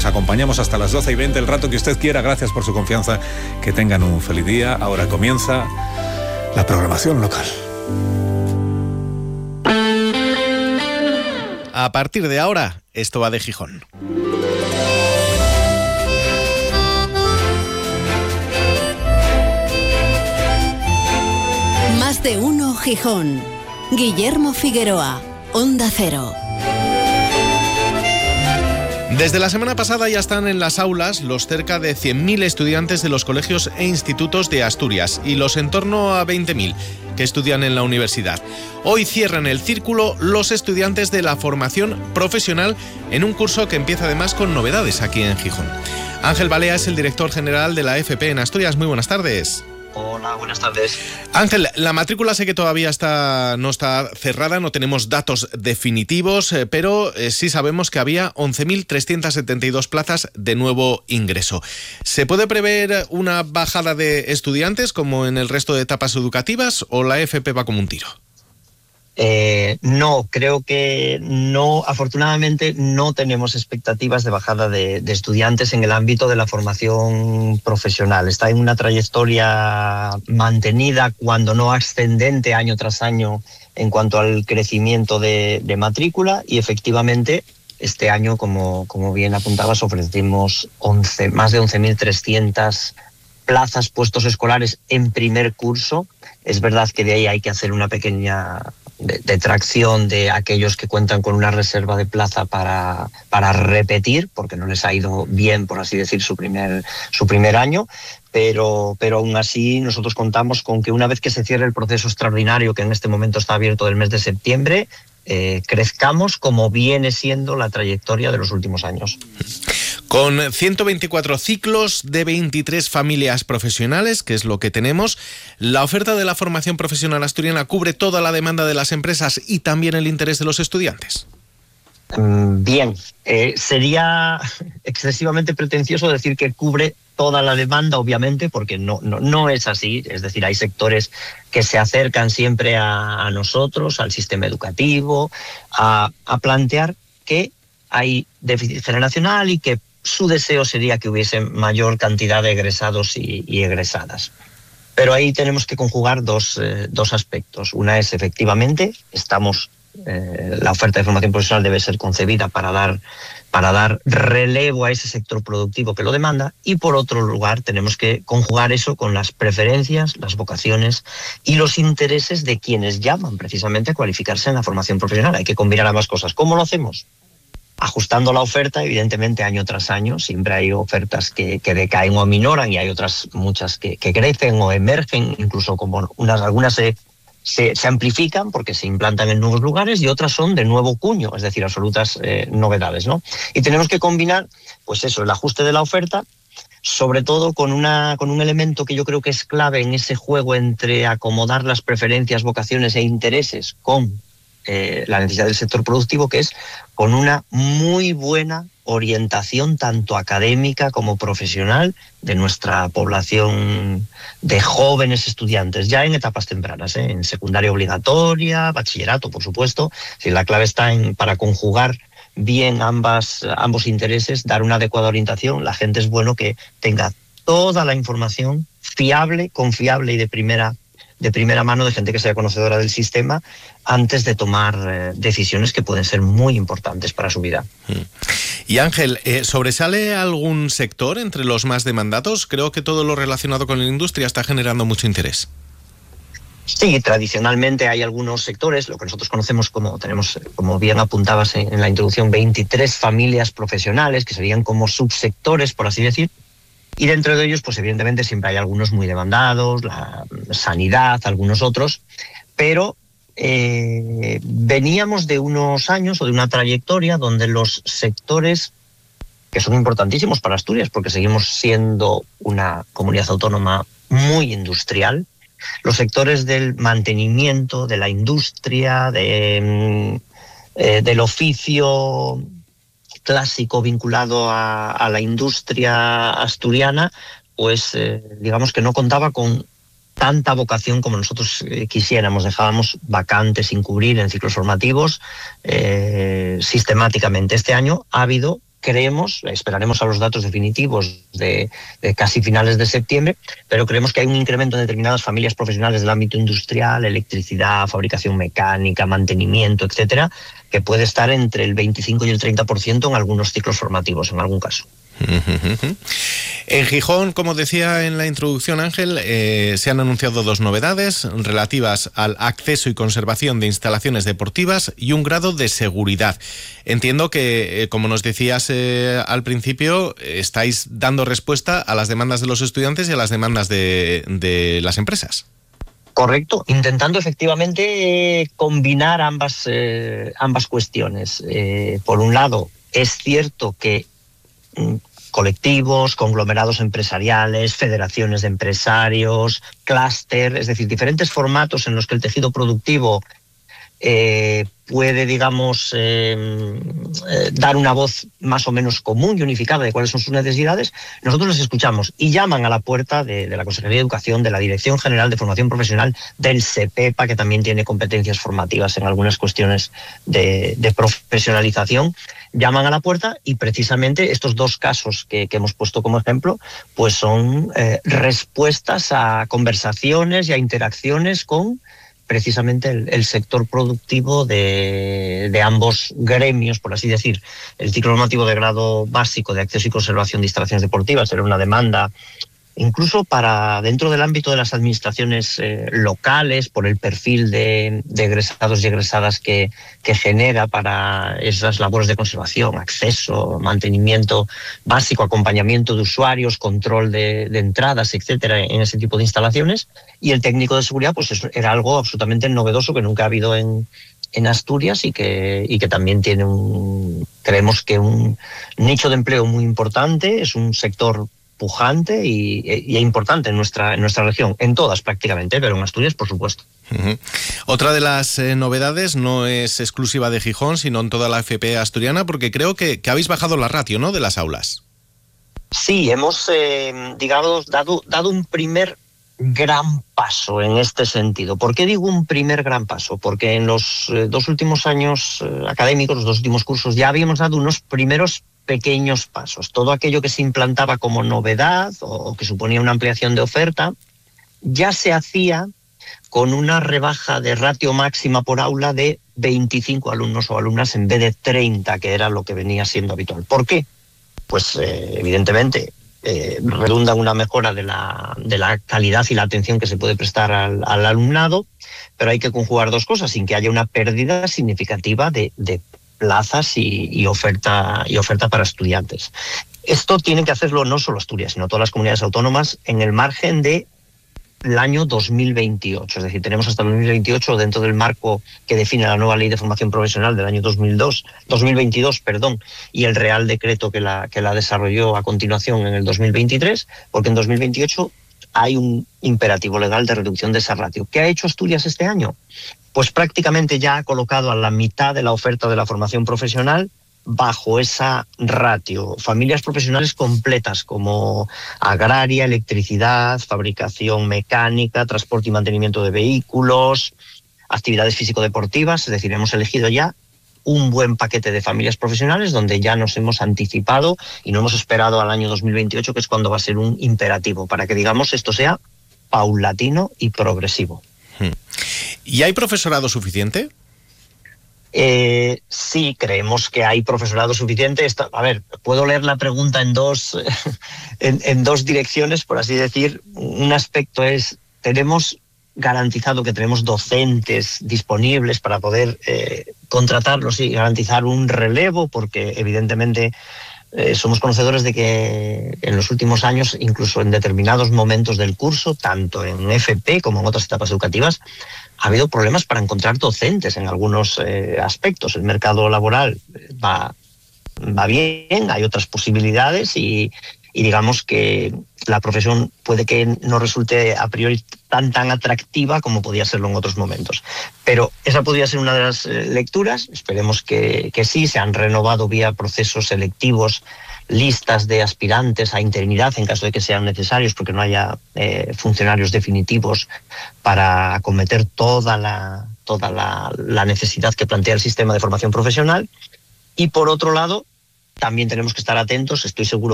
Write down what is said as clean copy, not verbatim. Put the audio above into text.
Les acompañamos hasta las 12:20, el rato que usted quiera. Gracias por su confianza. Que tengan un feliz día. Ahora comienza la programación local. A partir de ahora, esto va de Gijón. Más de uno Gijón. Guillermo Figueroa, Onda Cero. Desde la semana pasada ya están en las aulas los cerca de 100.000 estudiantes de los colegios e institutos de Asturias y los en torno a 20.000 que estudian en la universidad. Hoy cierran el círculo los estudiantes de la formación profesional en un curso que empieza además con novedades aquí en Gijón. Ángel Balea es el director general de la FP en Asturias. Muy buenas tardes. Hola, buenas tardes. Ángel, la matrícula sé que todavía no está cerrada, no tenemos datos definitivos, pero sí sabemos que había 11.372 plazas de nuevo ingreso. ¿Se puede prever una bajada de estudiantes como en el resto de etapas educativas o la FP va como un tiro? No, creo que no. Afortunadamente no tenemos expectativas de bajada de estudiantes en el ámbito de la formación profesional. Está en una trayectoria mantenida, cuando no ascendente, año tras año en cuanto al crecimiento de matrícula, y efectivamente este año, como bien apuntabas, ofrecimos más de 11.300 plazas, puestos escolares en primer curso. Es verdad que de ahí hay que hacer una pequeña detracción de aquellos que cuentan con una reserva de plaza para repetir, porque no les ha ido bien, por así decir, su primer año, pero aún así nosotros contamos con que una vez que se cierre el proceso extraordinario, que en este momento está abierto del mes de septiembre, crezcamos como viene siendo la trayectoria de los últimos años. Con 124 ciclos de 23 familias profesionales, que es lo que tenemos, ¿la oferta de la formación profesional asturiana cubre toda la demanda de las empresas y también el interés de los estudiantes? Bien, sería excesivamente pretencioso decir que cubre toda la demanda, obviamente, porque no es así. Es decir, hay sectores que se acercan siempre a nosotros, al sistema educativo, a plantear que hay déficit generacional y que su deseo sería que hubiese mayor cantidad de egresados y egresadas. Pero ahí tenemos que conjugar dos aspectos. Una es, efectivamente, la oferta de formación profesional debe ser concebida para dar relevo a ese sector productivo que lo demanda, y por otro lugar tenemos que conjugar eso con las preferencias, las vocaciones y los intereses de quienes llaman precisamente a cualificarse en la formación profesional. Hay que combinar ambas cosas. ¿Cómo lo hacemos? Ajustando la oferta, evidentemente, año tras año. Siempre hay ofertas que decaen o aminoran, y hay otras muchas que crecen o emergen, incluso como algunas se amplifican porque se implantan en nuevos lugares, y otras son de nuevo cuño, es decir, absolutas novedades, ¿no? Y tenemos que combinar, pues eso, el ajuste de la oferta, sobre todo con un elemento que yo creo que es clave en ese juego entre acomodar las preferencias, vocaciones e intereses con la necesidad del sector productivo, que es con una muy buena orientación tanto académica como profesional de nuestra población de jóvenes estudiantes, ya en etapas tempranas, en secundaria obligatoria, bachillerato, por supuesto. Si la clave está para conjugar bien ambos intereses, dar una adecuada orientación. La gente es bueno que tenga toda la información fiable, confiable y de primera mano, de gente que sea conocedora del sistema, antes de tomar decisiones que pueden ser muy importantes para su vida. Y Ángel, ¿sobresale algún sector entre los más demandados? Creo que todo lo relacionado con la industria está generando mucho interés. Sí, tradicionalmente hay algunos sectores, lo que nosotros conocemos tenemos, como bien apuntabas en la introducción, 23 familias profesionales, que serían como subsectores, por así decir. Y dentro de ellos, pues evidentemente siempre hay algunos muy demandados, la sanidad, algunos otros, pero veníamos de unos años o de una trayectoria donde los sectores que son importantísimos para Asturias, porque seguimos siendo una comunidad autónoma muy industrial, los sectores del mantenimiento, de la industria, del oficio clásico vinculado a la industria asturiana, pues digamos que no contaba con tanta vocación como nosotros quisiéramos. Dejábamos vacantes sin cubrir en ciclos formativos sistemáticamente. Este año ha habido esperaremos a los datos definitivos de casi finales de septiembre, pero creemos que hay un incremento en determinadas familias profesionales del ámbito industrial, electricidad, fabricación mecánica, mantenimiento, etcétera, que puede estar entre el 25 y el 30% en algunos ciclos formativos, en algún caso. En Gijón, como decía en la introducción Ángel, se han anunciado 2 novedades relativas al acceso y conservación de instalaciones deportivas y un grado de seguridad. Entiendo que, como nos decías al principio, estáis dando respuesta a las demandas de los estudiantes y a las demandas de las empresas. Correcto, intentando efectivamente combinar ambas cuestiones. Por un lado, es cierto que colectivos, conglomerados empresariales, federaciones de empresarios, clúster, es decir, diferentes formatos en los que el tejido productivo puede, digamos, dar una voz más o menos común y unificada de cuáles son sus necesidades. Nosotros les escuchamos y llaman a la puerta de la Consejería de Educación, de la Dirección General de Formación Profesional, del SEPEPA, que también tiene competencias formativas en algunas cuestiones de profesionalización. Llaman a la puerta y precisamente estos 2 casos que hemos puesto como ejemplo, pues son respuestas a conversaciones y a interacciones con precisamente el sector productivo de ambos gremios, por así decir. El ciclo normativo de grado básico de acceso y conservación de instalaciones deportivas era una demanda incluso para dentro del ámbito de las administraciones locales, por el perfil de egresados y egresadas que genera para esas labores de conservación, acceso, mantenimiento básico, acompañamiento de usuarios, control de entradas, etcétera, en ese tipo de instalaciones. Y el técnico de seguridad, pues era algo absolutamente novedoso que nunca ha habido en Asturias y que también tiene creemos que un nicho de empleo muy importante. Es un sector pujante y importante en nuestra región, en todas prácticamente, pero en Asturias por supuesto. Otra de las novedades no es exclusiva de Gijón, sino en toda la FP asturiana, porque creo que habéis bajado la ratio, ¿no?, de las aulas. Sí, hemos digamos dado un primer gran paso en este sentido. ¿Por qué digo un primer gran paso? Porque en los 2 últimos años académicos, los 2 últimos cursos, ya habíamos dado unos primeros pequeños pasos. Todo aquello que se implantaba como novedad o que suponía una ampliación de oferta ya se hacía con una rebaja de ratio máxima por aula de 25 alumnos o alumnas en vez de 30, que era lo que venía siendo habitual. ¿Por qué? Pues evidentemente redunda en una mejora de la calidad y la atención que se puede prestar al alumnado, pero hay que conjugar 2 cosas, sin que haya una pérdida significativa de plazas y oferta para estudiantes. Esto tiene que hacerlo no solo Asturias, sino todas las comunidades autónomas en el margen del año 2028. Es decir, tenemos hasta el 2028 dentro del marco que define la nueva Ley de Formación Profesional del año 2022, y el Real Decreto que la desarrolló a continuación en el 2023, porque en 2028 hay un imperativo legal de reducción de esa ratio. ¿Qué ha hecho Asturias este año? Pues prácticamente ya ha colocado a la mitad de la oferta de la formación profesional bajo esa ratio. Familias profesionales completas como agraria, electricidad, fabricación mecánica, transporte y mantenimiento de vehículos, actividades físico-deportivas. Es decir, hemos elegido ya un buen paquete de familias profesionales donde ya nos hemos anticipado y no hemos esperado al año 2028, que es cuando va a ser un imperativo, para que, digamos, esto sea paulatino y progresivo. ¿Y hay profesorado suficiente? Sí, creemos que hay profesorado suficiente. A ver, puedo leer la pregunta en dos direcciones, por así decir. Un aspecto es, tenemos garantizado que tenemos docentes disponibles para poder contratarlos y garantizar un relevo, porque evidentemente somos conocedores de que en los últimos años, incluso en determinados momentos del curso, tanto en FP como en otras etapas educativas, ha habido problemas para encontrar docentes en algunos aspectos. El mercado laboral va bien, hay otras posibilidades y digamos que la profesión puede que no resulte a priori tan atractiva como podía serlo en otros momentos. Pero esa podría ser una de las lecturas. Esperemos que sí. Se han renovado vía procesos selectivos listas de aspirantes a interinidad en caso de que sean necesarios, porque no haya funcionarios definitivos para acometer toda la necesidad que plantea el sistema de formación profesional. Y por otro lado, también tenemos que estar atentos. Estoy seguro